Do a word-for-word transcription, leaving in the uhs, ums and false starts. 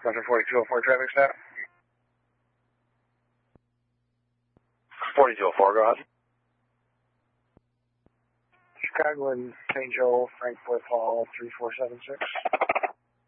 Roger, forty-two oh four traffic stop. forty-two oh four, go ahead. Chicago and Saint Joe, Frankfurt Hall, three four seven six.